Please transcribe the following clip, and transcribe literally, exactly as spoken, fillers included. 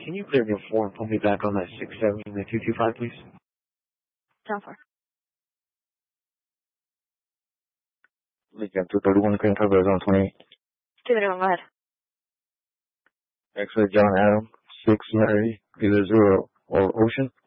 can you clear me a four and pull me back on that six seven and the two two five, please? John four. Lincoln two thirty-one, can cover zone twenty-eight. two thirty-one, go ahead. X-ray John Adam, six Mary, either zero or Ocean.